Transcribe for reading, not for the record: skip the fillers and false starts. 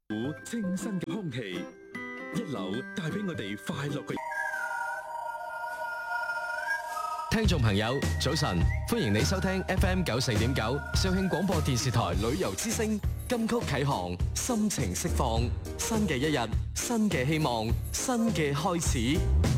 股清新嘅空氣，一樓帶俾我哋快樂嘅。 聽眾朋友，早晨，歡迎你收聽 FM 94.9肇慶廣播電視台旅遊之聲金曲啟航，心情釋放，新嘅一日，新嘅希望，新嘅開始。